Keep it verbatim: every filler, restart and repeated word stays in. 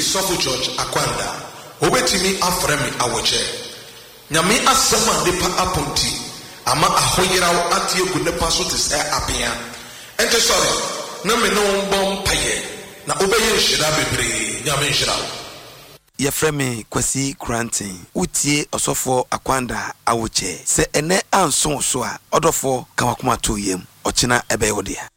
Sofo George Akwanda obetimi afrɛ me awoche nyame asɛm a nipa aponti ama ahoyeraw atie gu nipa so te sɛ apea ente sɔre na me no bom paye na obeye hyira bebre nyame hyira yɛfrɛ me Kwasi Granting utie Osofo Akwanda awoche sɛ ene anso so a ɔdɔfo ka wakoma to yam ɔkyena ɛbɛyɛ wo dea